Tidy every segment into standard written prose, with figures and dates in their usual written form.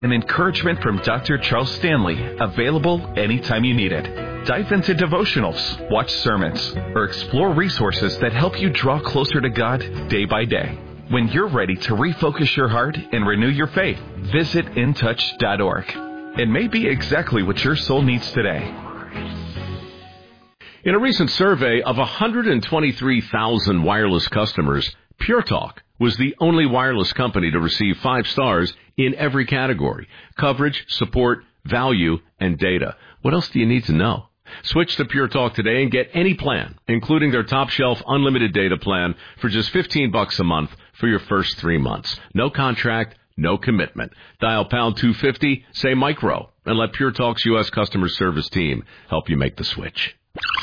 and encouragement from Dr. Charles Stanley, available anytime you need it. Dive into devotionals, watch sermons, or explore resources that help you draw closer to God day by day. When you're ready to refocus your heart and renew your faith, visit intouch.org. It may be exactly what your soul needs today. In a recent survey of 123,000 wireless customers, Pure Talk was the only wireless company to receive 5 stars in every category: coverage, support, value, and data. What else do you need to know? Switch to Pure Talk today and get any plan, including their top-shelf unlimited data plan, for just $15 a month for your first 3 months. No contract, no commitment. Dial pound 250, say micro, and let Pure Talk's U.S. customer service team help you make the switch.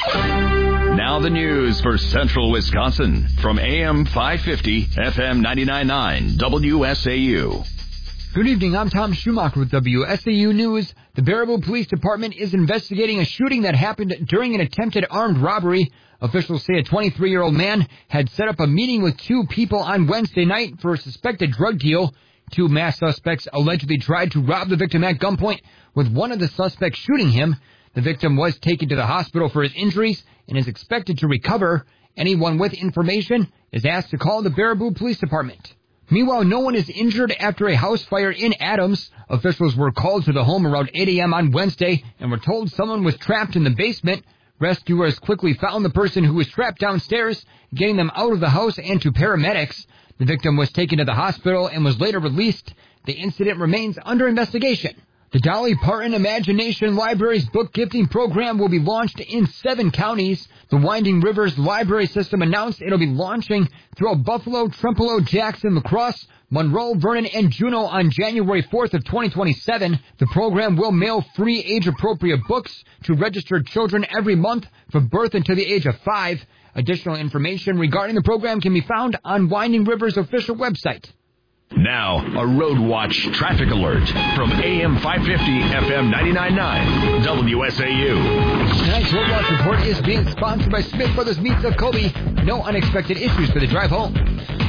Now the news for Central Wisconsin from AM 550, FM 99.9, WSAU. Good evening, I'm Tom Schumacher with WSAU News. The Baraboo Police Department is investigating a shooting that happened during an attempted armed robbery. Officials say a 23-year-old man had set up a meeting with 2 people on Wednesday night for a suspected drug deal. 2 masked suspects allegedly tried to rob the victim at gunpoint, with one of the suspects shooting him. The victim was taken to the hospital for his injuries and is expected to recover. Anyone with information is asked to call the Baraboo Police Department. Meanwhile, no one is injured after a house fire in Adams. Officials were called to the home around 8 a.m. on Wednesday and were told someone was trapped in the basement. Rescuers quickly found the person who was trapped downstairs, getting them out of the house and to paramedics. The victim was taken to the hospital and was later released. The incident remains under investigation. The Dolly Parton Imagination Library's book gifting program will be launched in 7 counties. The Winding Rivers Library System announced it'll be launching throughout Buffalo, Trempealeau, Jackson, La Crosse, Monroe, Vernon, and Juneau on January 4th of 2027. The program will mail free age-appropriate books to registered children every month from birth until the age of 5. Additional information regarding the program can be found on Winding River's official website. Now, a Road Watch traffic alert from AM 550, FM 99.9, WSAU. Tonight's Road Watch report is being sponsored by Smith Brothers Meats of Colby. No unexpected issues for the drive home.